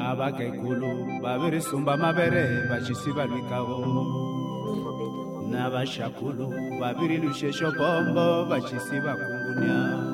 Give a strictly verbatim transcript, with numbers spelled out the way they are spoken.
abakekulu babiri sumba mabere bachisiba lwikao n'abashakulu babiri lushesho bombo bachisiba kungunya